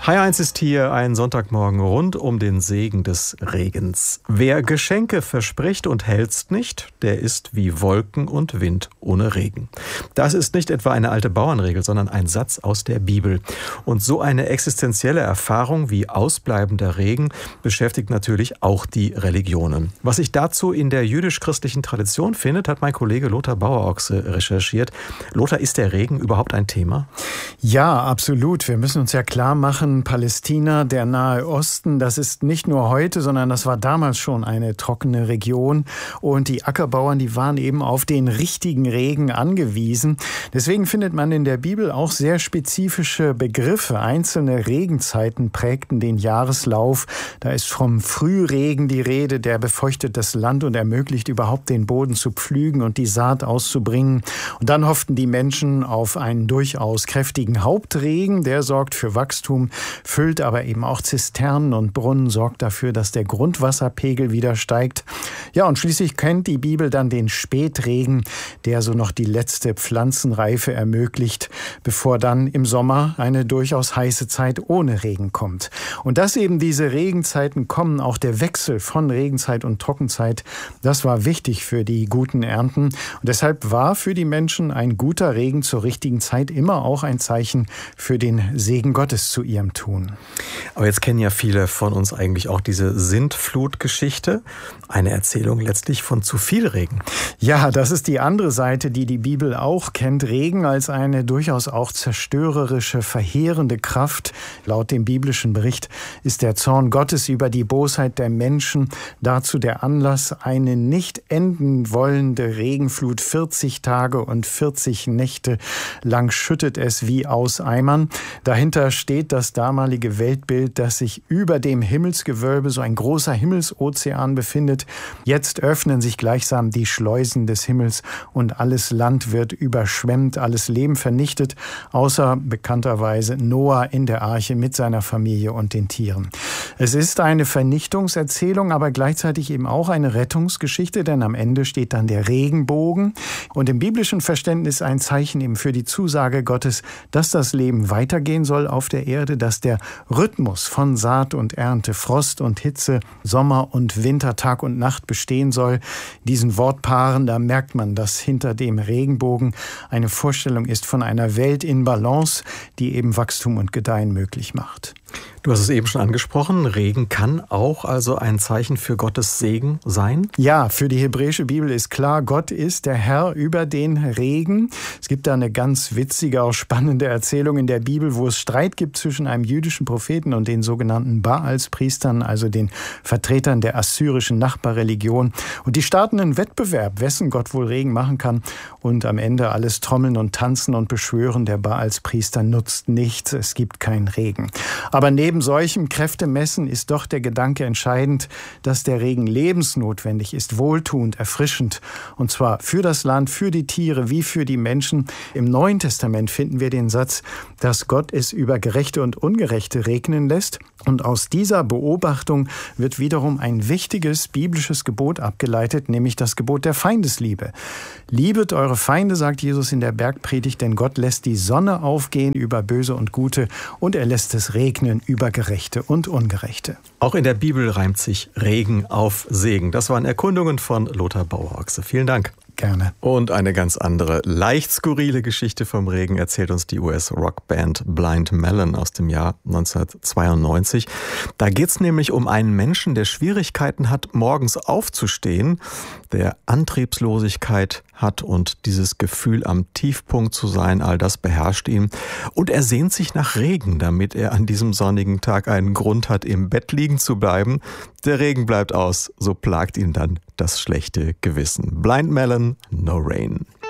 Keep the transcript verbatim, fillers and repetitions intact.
H eins ist hier ein Sonntagmorgen rund um den Segen des Regens. Wer Geschenke verspricht und hält's nicht, der ist wie Wolken und Wind ohne Regen. Das ist nicht etwa eine alte Bauernregel, sondern ein Satz aus der Bibel. Und so eine existenzielle Erfahrung wie ausbleibender Regen beschäftigt natürlich auch die Religionen. Was sich dazu in der jüdisch-christlichen Tradition findet, hat mein Kollege Lothar Bauerochse recherchiert. Lothar, ist der Regen überhaupt ein Thema? Ja, absolut. Wir müssen uns ja klar machen, Palästina, der Nahe Osten, das ist nicht nur heute, sondern das war damals schon eine trockene Region. Und die Ackerbauern, die waren eben auf den richtigen Regen angewiesen. Deswegen findet man in der Bibel auch sehr spezifische Begriffe. Einzelne Regenzeiten prägten den Jahreslauf. Da ist vom Frühregen die Rede, der befeuchtet das Land und ermöglicht überhaupt den Boden zu pflügen und die Saat auszubringen. Und dann hofften die Menschen auf einen durchaus kräftigen Hauptregen, der sorgt für Wachstum, füllt aber eben auch Zisternen und Brunnen, sorgt dafür, dass der Grundwasserpegel wieder steigt. Ja, und schließlich kennt die Bibel dann den Spätregen, der so noch die letzte Pflanzenreife ermöglicht, bevor dann im Sommer eine durchaus heiße Zeit ohne Regen kommt. Und dass eben diese Regenzeiten kommen, auch der Wechsel von Regenzeit und Trockenzeit, das war wichtig für die guten Ernten. Und deshalb war für die Menschen ein guter Regen zur richtigen Zeit immer auch ein Zeichen für den Segen Gottes zu ihrem Tun. Aber jetzt kennen ja viele von uns eigentlich auch diese Sintflutgeschichte. Eine Erzählung letztlich von zu viel Regen. Ja, das ist die andere Seite, die die Bibel auch kennt. Regen als eine durchaus auch zerstörerische, verheerende Kraft. Laut dem biblischen Bericht ist der Zorn Gottes über die Bosheit der Menschen dazu der Anlass, eine nicht enden wollende Regenflut. vierzig Tage und vierzig Nächte lang schüttet es wie aus Eimern. Dahinter steht das damalige Weltbild, das sich über dem Himmelsgewölbe, so ein großer Himmelsozean befindet. Jetzt öffnen sich gleichsam die Schleusen des Himmels und alles Land wird überschwemmt, alles Leben vernichtet, außer bekannterweise Noah in der Arche mit seiner Familie und den Tieren. Es ist eine Vernichtungserzählung, aber gleichzeitig eben auch eine Rettungsgeschichte, denn am Ende steht dann der Regenbogen und im biblischen Verständnis ein Zeichen eben für die Zusage Gottes, dass das Leben weitergehen soll auf der Erde, dass der Rhythmus von Saat und Ernte, Frost und Hitze, Sommer und Winter, Tag und Nacht bestehen soll. Diesen Wortpaaren, da merkt man, dass hinter dem Regenbogen eine Vorstellung ist von einer Welt in Balance, die eben Wachstum und Gedeihen möglich macht. Du hast es eben schon angesprochen, Regen kann auch also ein Zeichen für Gottes Segen sein? Ja, für die hebräische Bibel ist klar, Gott ist der Herr über den Regen. Es gibt da eine ganz witzige, auch spannende Erzählung in der Bibel, wo es Streit gibt zwischen einem jüdischen Propheten und den sogenannten Baalspriestern, also den Vertretern der assyrischen Nachbarreligion. Und die starten einen Wettbewerb, wessen Gott wohl Regen machen kann. Und am Ende alles Trommeln und Tanzen und Beschwören der Baalspriester nutzt nichts, es gibt keinen Regen. Aber neben solchem Kräftemessen ist doch der Gedanke entscheidend, dass der Regen lebensnotwendig ist, wohltuend, erfrischend. Und zwar für das Land, für die Tiere wie für die Menschen. Im Neuen Testament finden wir den Satz, dass Gott es über Gerechte und Ungerechte regnen lässt. Und aus dieser Beobachtung wird wiederum ein wichtiges biblisches Gebot abgeleitet, nämlich das Gebot der Feindesliebe. Liebet eure Feinde, sagt Jesus in der Bergpredigt, denn Gott lässt die Sonne aufgehen über Böse und Gute und er lässt es regnen über Gerechte und Ungerechte. Auch in der Bibel reimt sich Regen auf Segen. Das waren Erkundungen von Lothar Bauerochse. Vielen Dank. Gerne. Und eine ganz andere, leicht skurrile Geschichte vom Regen erzählt uns die U S-Rockband Blind Melon aus dem Jahr neunzehnhundertzweiundneunzig. Da geht es nämlich um einen Menschen, der Schwierigkeiten hat, morgens aufzustehen, der Antriebslosigkeit hat und dieses Gefühl, am Tiefpunkt zu sein, all das beherrscht ihn. Und er sehnt sich nach Regen, damit er an diesem sonnigen Tag einen Grund hat, im Bett liegen zu bleiben. Der Regen bleibt aus, so plagt ihn dann das schlechte Gewissen. Blind Melon, No Rain.